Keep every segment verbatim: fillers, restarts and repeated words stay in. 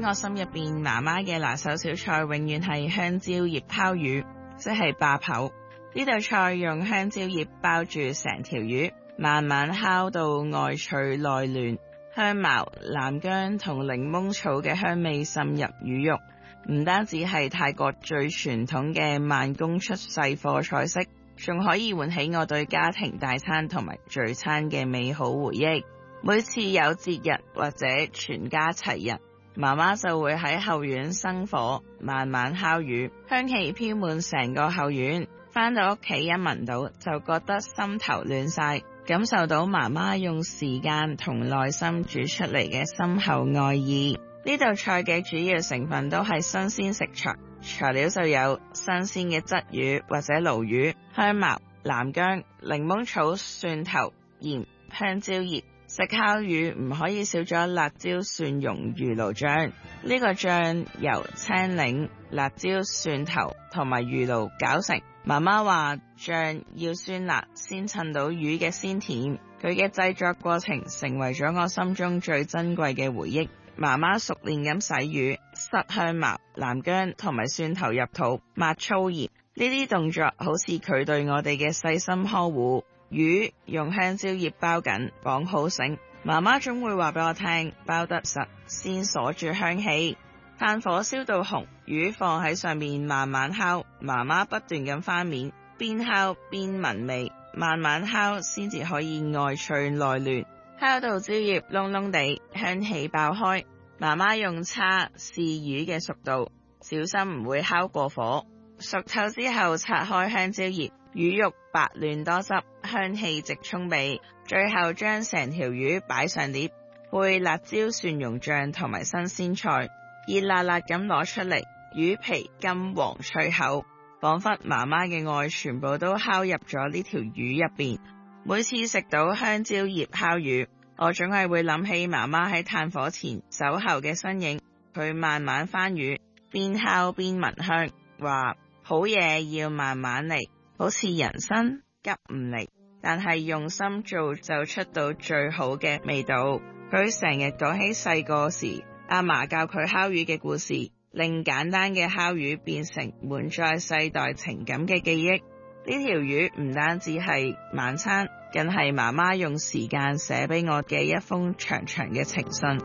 喺我心入邊，媽媽嘅拿手小菜永遠係香蕉葉烤魚，即係爆泡。呢道菜用香蕉葉包住成條魚，慢慢烤到外脆內嫩，香茅、南薑同檸檬草嘅香味滲入魚肉，唔單止係泰國最傳統嘅慢工出細貨菜式，仲可以喚起我對家庭大餐同埋聚餐嘅美好回憶。每次有節日或者全家齊日，媽媽就會喺後院生火，慢慢烤魚，香氣飄滿成個後院。返到屋企一聞到，就覺得心頭暖晒，感受到媽媽用時間同耐心煮出嚟嘅深厚愛意。呢道菜嘅主要成分都係新鮮食材，材料就有新鮮嘅鯽魚或者鱸魚、香茅、南薑、檸檬草、蒜頭、鹽、香蕉葉。食烤魚唔可以少咗辣椒蒜蓉魚露醬，呢個醬由青檸、辣椒、蒜頭同埋魚露攪成。媽媽話醬要酸辣先襯到魚嘅鮮甜，佢嘅製作過程成為咗我心中最珍貴嘅回憶。媽媽熟練咁洗魚，塞香茅、南薑同埋蒜頭入肚，抹粗鹽，呢啲動作好似佢對我哋嘅細心呵護。魚用香蕉葉包緊，綁好繩。媽媽總會話俾我聽，包得實先鎖住香氣。炭火燒到紅，魚放喺上面慢慢烤。媽媽不斷咁翻面，邊烤邊聞味，慢慢烤先至可以外脆內嫩。烤到蕉葉燶燶地，香氣爆開。媽媽用叉試魚嘅熟度，小心唔會烤過火。熟透之後拆開香蕉葉，魚肉白嫩多汁，香氣直衝鼻。最後將成條魚擺上碟，配辣椒蒜蓉醬同埋新鮮菜，熱辣辣咁攞出嚟，魚皮金黃脆口，彷彿媽媽嘅愛全部都烤入咗呢條魚入邊。每次食到香蕉葉烤魚，我總係會諗起媽媽喺炭火前守候嘅身影。佢慢慢翻魚，邊烤邊聞香，話好嘢要慢慢嚟，好似人生急唔嚟，但係用心做就出到最好嘅味道。佢成日講起細個時阿嫲教佢烤魚嘅故事，令簡單嘅烤魚變成滿載世代情感嘅記憶。呢條魚唔單止係晚餐，更係媽媽用時間寫俾我嘅一封長長嘅情信。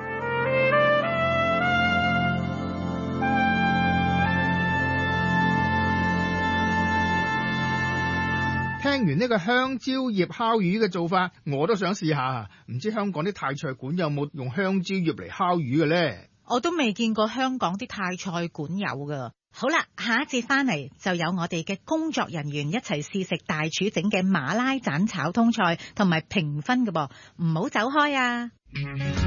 聽完呢個香蕉葉烤魚嘅做法，我都想試下。唔知香港啲泰菜館有冇用香蕉葉嚟烤魚嘅呢？ 我都未見過香港啲泰菜館有噶。好啦，下一節翻嚟就有我哋嘅工作人員一齊試食大廚整嘅馬拉盞炒通菜同埋評分嘅噃，唔好走開啊！